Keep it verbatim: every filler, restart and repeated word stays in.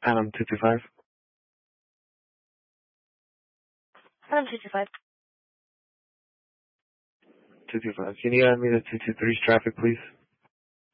Adam two two five. Adam two two five. two two five. Can you add me to two two three's traffic, please?